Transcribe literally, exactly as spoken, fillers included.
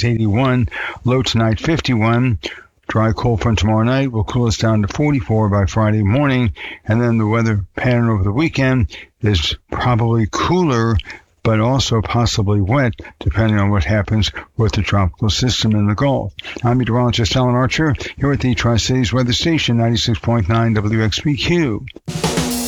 highs eighty-one, low tonight fifty-one. Dry cold front tomorrow night will cool us down to forty-four by Friday morning. And then the weather pattern over the weekend is probably cooler, but also possibly wet, depending on what happens with the tropical system in the Gulf. I'm meteorologist Alan Archer here at the Tri-Cities Weather Station, ninety-six point nine W X B Q.